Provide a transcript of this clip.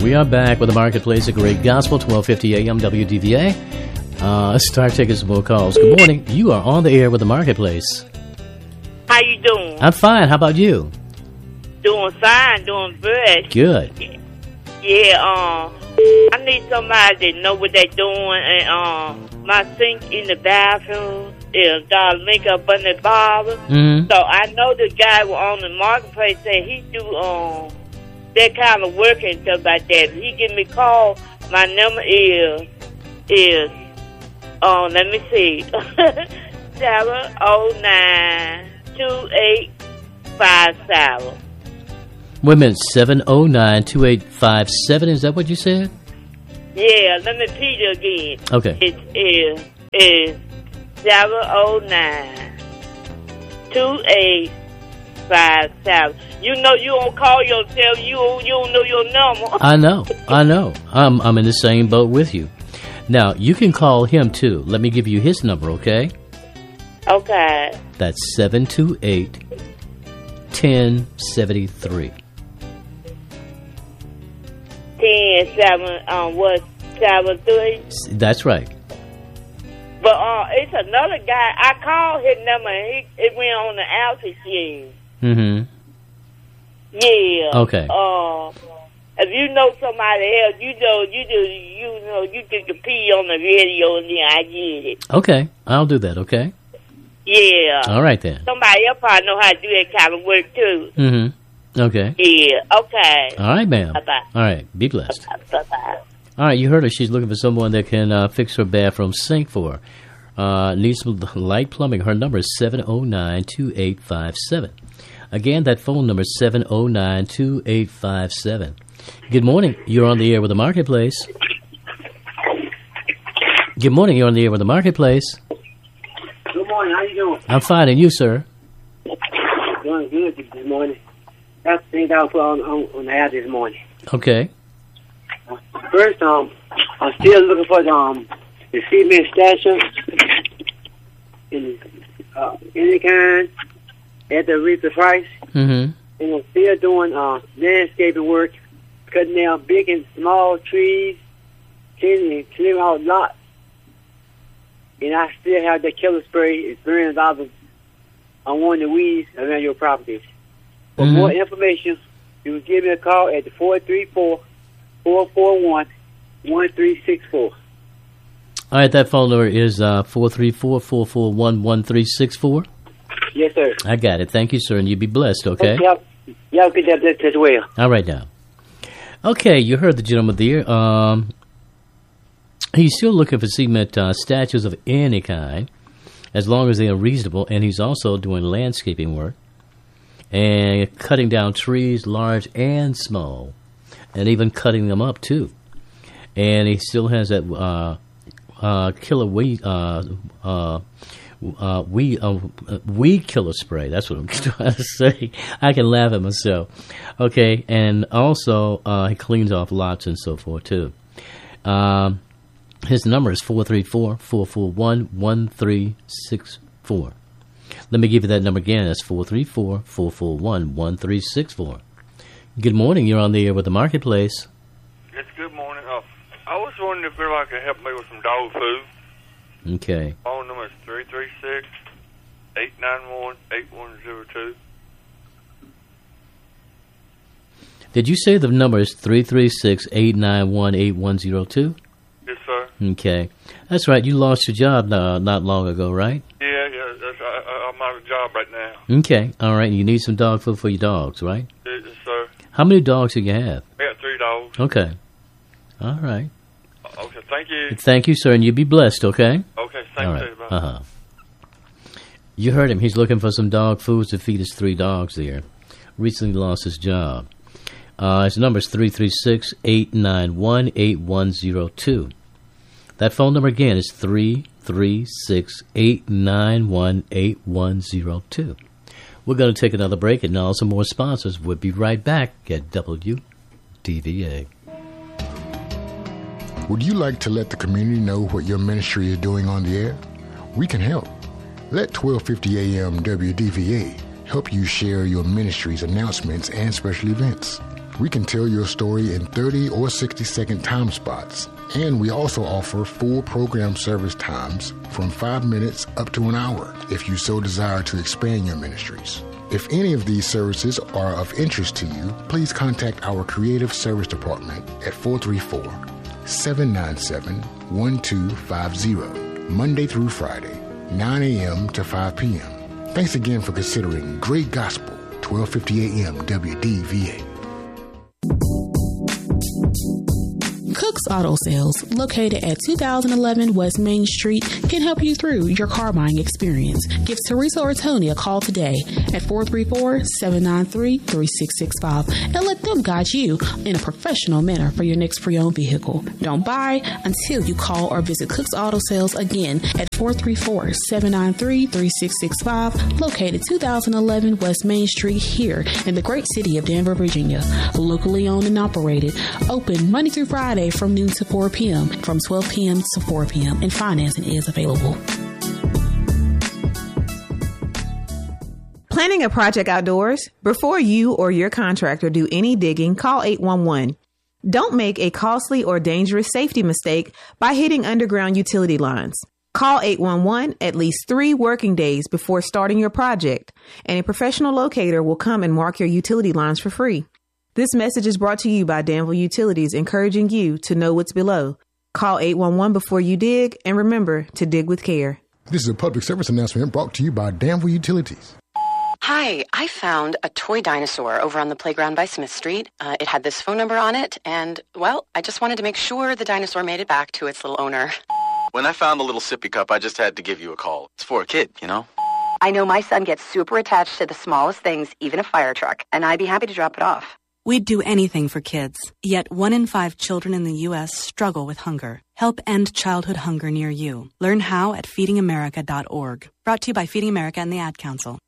We are back with the Marketplace, a great gospel, 1250 AM WDVA. Start taking some more calls. Good morning. You are on the air with the Marketplace. How you doing? I'm fine. How about you? Doing fine, doing good. Good. Yeah, I need somebody that know what they're doing. And my sink in the bathroom is got a link up on the bottom. Mm-hmm. So I know the guy on the Marketplace said he do that kind of work and stuff like that. He give me a call. My number is let me see, 709-2857. Wait a minute, 709-2857. Is that what you said? Yeah, let me repeat it again. Okay. It is 709-2857. You know you don't call yourself. You don't know your number. I know. I'm in the same boat with you. Now, you can call him, too. Let me give you his number, okay? Okay. That's 728-1073. 73? That's right. But it's another guy. I called his number and it went on the altitude. Mm-hmm. Yeah. Okay. If you know somebody else, you can compete on the radio and then I get it. Okay. I'll do that, okay? Yeah. All right, then. Somebody else probably know how to do that kind of work, too. Mm-hmm. Okay. Yeah. Okay. All right, ma'am. Bye-bye. All right. Be blessed. Bye-bye. All right, you heard her. She's looking for someone that can fix her bathroom sink for her. Needs some light plumbing. Her number is 709-2857. Again, that phone number is 709-2857. Good morning. You're on the air with the Marketplace. Good morning. You're on the air with the Marketplace. Good morning. How you doing? I'm fine. And you, sir? Doing good this morning. That's the thing that I put on the air this morning. Okay. First, I'm still looking for the cement statue in any kind at the Aretha price. Mm-hmm. And I'm still doing landscaping work, cutting down big and small trees, clearing out lots. And I still have that killer spray. It's burning on one of the weeds around your properties. For more information, you can give me a call at the 434-441-1364. All right, that phone number is 434-441-1364. Yes, sir. I got it. Thank you, sir, and you be blessed, okay? Y'all get that as well. All right, now. Okay, you heard the gentleman there. He's still looking for cement statues of any kind, as long as they are reasonable, and he's also doing landscaping work and cutting down trees, large and small, and even cutting them up, too. And he still has that killer weed killer spray. That's what I'm trying to say. I can laugh at myself. Okay, and also he cleans off lots and so forth, too. His number is 434-441-1364. Let me give you that number again. That's 434-441-1364. Good morning. You're on the air with the Marketplace. It's good morning. I was wondering if everybody could help me with some dog food. Okay. Phone number is 336-891-8102. Did you say the number is 336-891-8102? Yes, sir. Okay. That's right. You lost your job not long ago, right? Yeah. I'm out of a job right now. Okay. All right. You need some dog food for your dogs, right? Yes, sir. How many dogs do you have? I got 3 dogs. Okay. All right. Okay, thank you. Thank you, sir, and you be blessed, okay? Okay, thank you. Bye. Uh-huh. You heard him. He's looking for some dog foods to feed his 3 dogs there. Recently lost his job. His number is 336-891-8102. That phone number again is 336-891-8102. We're going to take another break, and now some more sponsors. We'll be right back at WDVA. Would you like to let the community know what your ministry is doing on the air? We can help. Let 1250 AM WDVA help you share your ministry's announcements and special events. We can tell your story in 30 or 60-second time spots. And we also offer full program service times from 5 minutes up to an hour if you so desire to expand your ministries. If any of these services are of interest to you, please contact our Creative Service Department at 434-797-1250, Monday through Friday, 9 a.m. to 5 p.m. Thanks again for considering Great Gospel, 1250 a.m. WDVA. Cook's Auto Sales, located at 2011 West Main Street, can help you through your car buying experience. Give Teresa or Tony a call today at 434-793-3665 and let them guide you in a professional manner for your next pre-owned vehicle. Don't buy until you call or visit Cook's Auto Sales again at 434-793-3665, located 2011 West Main Street here in the great city of Danvers, Virginia. Locally owned and operated, open Monday through Friday from noon to 4 p.m., from 12 p.m. to 4 p.m., and financing is available. Planning a project outdoors? Before you or your contractor do any digging, call 811. Don't make a costly or dangerous safety mistake by hitting underground utility lines. Call 811 at least 3 working days before starting your project, and a professional locator will come and mark your utility lines for free. This message is brought to you by Danville Utilities, encouraging you to know what's below. Call 811 before you dig, and remember to dig with care. This is a public service announcement brought to you by Danville Utilities. Hi, I found a toy dinosaur over on the playground by Smith Street. It had this phone number on it, and, well, I just wanted to make sure the dinosaur made it back to its little owner. When I found the little sippy cup, I just had to give you a call. It's for a kid, you know? I know my son gets super attached to the smallest things, even a fire truck, and I'd be happy to drop it off. We'd do anything for kids, yet 1 in 5 children in the U.S. struggle with hunger. Help end childhood hunger near you. Learn how at feedingamerica.org. Brought to you by Feeding America and the Ad Council.